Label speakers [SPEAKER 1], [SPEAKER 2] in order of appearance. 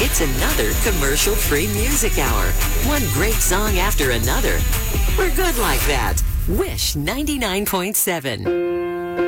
[SPEAKER 1] It's another commercial-free music hour. One great song after another. We're good like that. Wish 99.7.